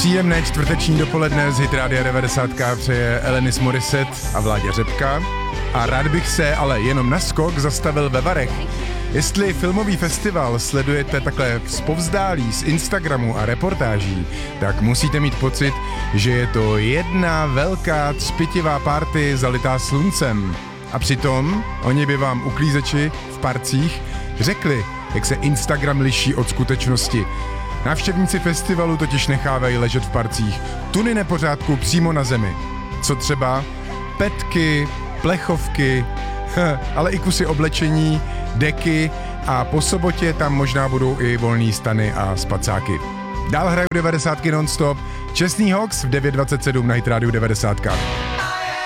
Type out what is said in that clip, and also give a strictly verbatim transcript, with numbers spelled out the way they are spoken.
Příjemné čtvrteční dopoledne z Hit Rádia devadesát přeje Alanis Morissette a Vláďa Řepka. A rád bych se ale jenom na skok zastavil ve Varech. Jestli filmový festival sledujete takhle zpovzdálí z Instagramu a reportáží, tak musíte mít pocit, že je to jedna velká cpitivá party zalitá sluncem. A přitom oni by vám uklízeči v parcích řekli, jak se Instagram liší od skutečnosti. Návštěvníci festivalu totiž nechávají ležet v parcích tuny nepořádku přímo na zemi. Co třeba petky, plechovky, ale i kusy oblečení, deky a po sobotě tam možná budou i volný stany a spacáky. Dál hrajou devadesátky non-stop, Čestný Hawks v devět dvacet sedm na Hit Rádiu devadesát.